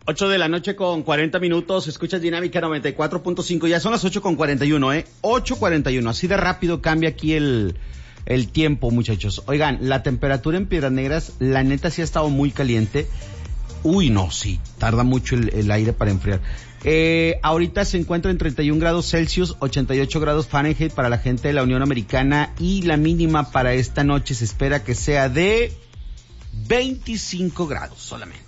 8 de la noche con 40 minutos, escuchas Dinámica 94.5, ya son las 8:41, 8:41, así de rápido cambia aquí el tiempo, muchachos. Oigan, la temperatura en Piedras Negras, la neta sí ha estado muy caliente. Uy, no, sí, tarda mucho el aire para enfriar. Ahorita se encuentra en 31 grados Celsius, 88 grados Fahrenheit para la gente de la Unión Americana, y la mínima para esta noche se espera que sea de 25 grados solamente.